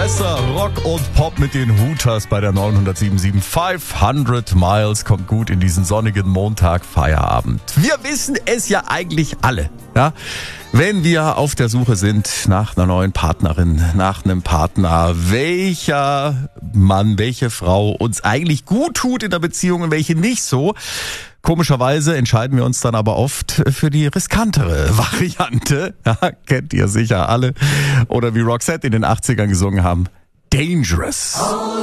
Silvester, Rock und Pop mit den Hooters bei der 907.7. 500 Miles kommt gut in diesen sonnigen Montag Feierabend. Wir wissen es ja eigentlich alle, ja? Wenn wir auf der Suche sind nach einer neuen Partnerin, nach einem Partner, welcher Mann, welche Frau uns eigentlich gut tut in der Beziehung und welche nicht so. Komischerweise entscheiden wir uns dann aber oft für die riskantere Variante. Ja, kennt ihr sicher alle. Oder wie Roxette in den 80ern gesungen haben, Dangerous.